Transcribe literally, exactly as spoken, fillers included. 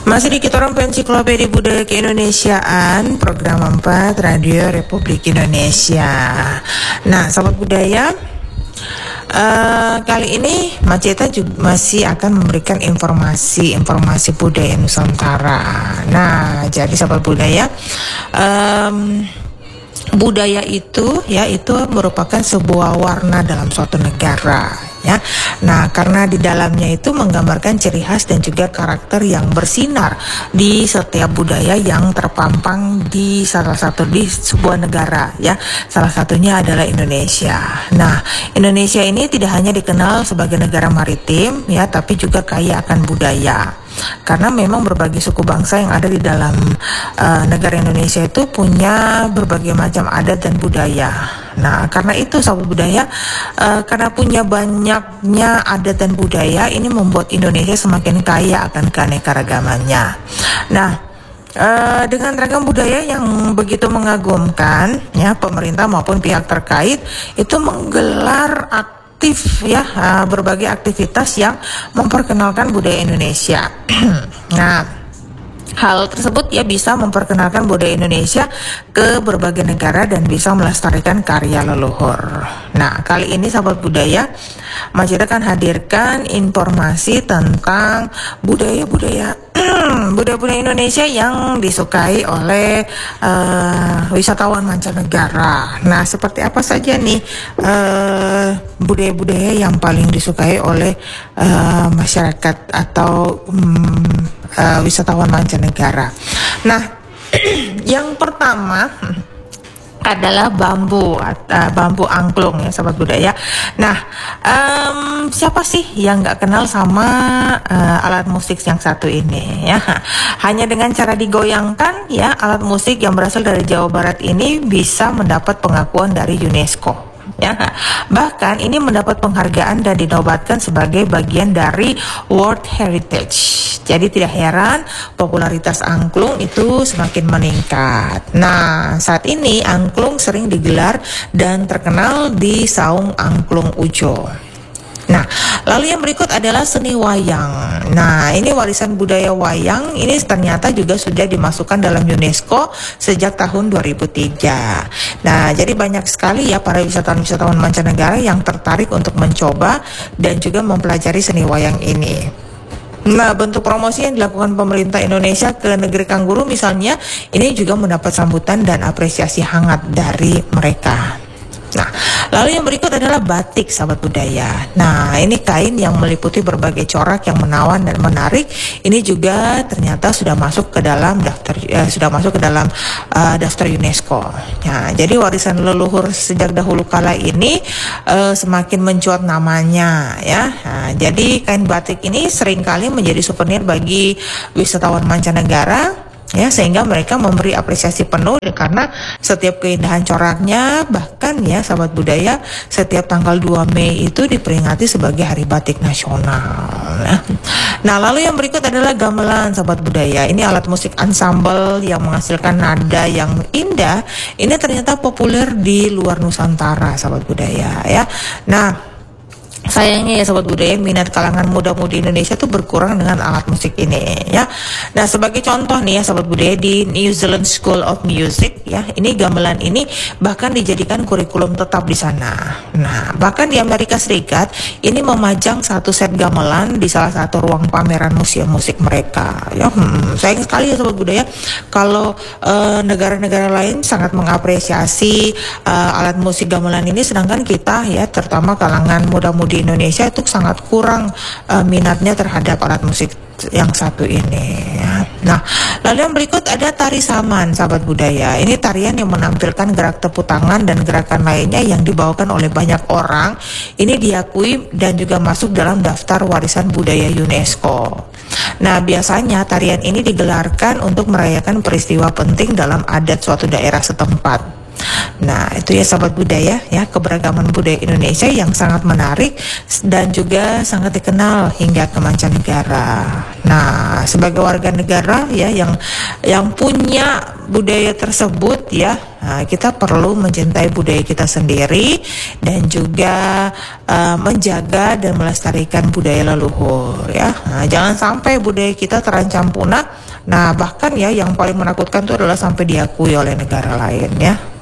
Masih di kita orang Ensiklopedia Budaya Keindonesiaan, program empat Radio Republik Indonesia. Nah, sahabat budaya, uh, kali ini Maceta juga masih akan memberikan informasi-informasi budaya Nusantara. Nah, jadi sahabat budaya, um, budaya itu ya itu merupakan sebuah warna dalam suatu negara. Ya, nah karena di dalamnya itu menggambarkan ciri khas dan juga karakter yang bersinar di setiap budaya yang terpampang di salah satu di sebuah negara, ya. Salah satunya adalah Indonesia. Nah, Indonesia ini tidak hanya dikenal sebagai negara maritim, ya, tapi juga kaya akan budaya. Karena memang berbagai suku bangsa yang ada di dalam uh, negara Indonesia itu punya berbagai macam adat dan budaya. Nah, karena itu sahabat budaya, uh, karena punya banyaknya adat dan budaya, ini membuat Indonesia semakin kaya akan keanekaragamannya. Nah, uh, dengan ragam budaya yang begitu mengagumkan, ya, pemerintah maupun pihak terkait itu menggelar aktif, ya, uh, berbagai aktivitas yang memperkenalkan budaya Indonesia. Nah, hal tersebut ya bisa memperkenalkan budaya Indonesia ke berbagai negara dan bisa melestarikan karya leluhur. Nah, kali ini sahabat budaya, Maceta akan hadirkan informasi tentang budaya-budaya budaya-budaya Indonesia yang disukai oleh uh, wisatawan mancanegara. Nah, seperti apa saja nih uh, budaya-budaya yang paling disukai oleh uh, masyarakat atau um, uh, wisatawan mancanegara. Nah, yang pertama adalah bambu, uh, bambu angklung, ya sahabat budaya. Nah, um, siapa sih yang nggak kenal sama uh, alat musik yang satu ini, ya? Hanya dengan cara digoyangkan, ya, alat musik yang berasal dari Jawa Barat ini bisa mendapat pengakuan dari UNESCO. Ya, bahkan ini mendapat penghargaan dan dinobatkan sebagai bagian dari World Heritage. Jadi tidak heran popularitas angklung itu semakin meningkat. Nah, saat ini angklung sering digelar dan terkenal di Saung Angklung Ujo. Nah, lalu yang berikut adalah seni wayang. Nah, ini warisan budaya wayang ini ternyata juga sudah dimasukkan dalam UNESCO sejak tahun dua ribu tiga. Nah, jadi banyak sekali ya para wisatawan-wisatawan mancanegara yang tertarik untuk mencoba dan juga mempelajari seni wayang ini. Nah, bentuk promosi yang dilakukan pemerintah Indonesia ke negeri Kangguru misalnya, ini juga mendapat sambutan dan apresiasi hangat dari mereka. Nah, lalu yang berikut adalah batik, sahabat budaya. Nah, ini kain yang meliputi berbagai corak yang menawan dan menarik. Ini juga ternyata sudah masuk ke dalam daftar uh, sudah masuk ke dalam uh, daftar UNESCO. Nah, jadi warisan leluhur sejak dahulu kala ini uh, semakin mencuat namanya, ya. Nah, jadi kain batik ini seringkali menjadi souvenir bagi wisatawan mancanegara, ya, sehingga mereka memberi apresiasi penuh karena setiap keindahan coraknya. Bahkan ya sahabat budaya, setiap tanggal dua Mei itu diperingati sebagai Hari Batik Nasional, ya. Nah, lalu yang berikut adalah gamelan, sahabat budaya. Ini alat musik ensemble yang menghasilkan nada yang indah. Ini ternyata populer di luar Nusantara, sahabat budaya, ya. Nah, sayangnya ya sahabat budaya, minat kalangan muda-mudi Indonesia tuh berkurang dengan alat musik ini, ya. Nah, sebagai contoh nih ya sahabat budaya, di New Zealand School of Music, ya, ini gamelan ini bahkan dijadikan kurikulum tetap di sana. Nah, bahkan di Amerika Serikat ini memajang satu set gamelan di salah satu ruang pameran museum musik mereka, ya. Hmm, sayang sekali ya sahabat budaya kalau uh, negara-negara lain sangat mengapresiasi uh, alat musik gamelan ini, sedangkan kita ya terutama kalangan muda-mudi Indonesia itu sangat kurang uh, minatnya terhadap alat musik yang satu ini, ya. Nah, lalu yang berikut ada tari saman, sahabat budaya. Ini tarian yang menampilkan gerak tepuk tangan dan gerakan lainnya yang dibawakan oleh banyak orang. Ini diakui dan juga masuk dalam daftar warisan budaya UNESCO. Nah, biasanya tarian ini digelarkan untuk merayakan peristiwa penting dalam adat suatu daerah setempat. Nah, itu ya sahabat budaya ya, keberagaman budaya Indonesia yang sangat menarik dan juga sangat dikenal hingga ke mancanegara. Nah, sebagai warga negara ya yang yang punya budaya tersebut ya, nah, kita perlu mencintai budaya kita sendiri dan juga uh, menjaga dan melestarikan budaya leluhur ya. Nah, jangan sampai budaya kita terancam punah. Nah, bahkan ya yang paling menakutkan itu adalah sampai diakui oleh negara lain ya.